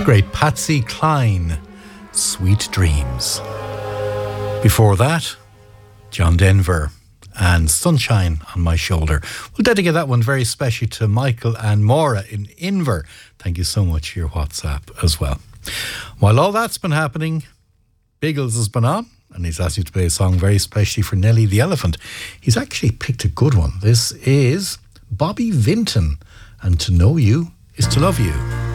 Great Patsy Cline, Sweet Dreams. Before that, John Denver and Sunshine on My Shoulder. We'll dedicate that one very specially to Michael and Maura in Inver. Thank you so much for your WhatsApp as well. While all that's been happening, Biggles has been on, and he's asked you to play a song very specially for Nelly the Elephant. He's actually picked a good one. This is Bobby Vinton, and To Know You Is To Love You.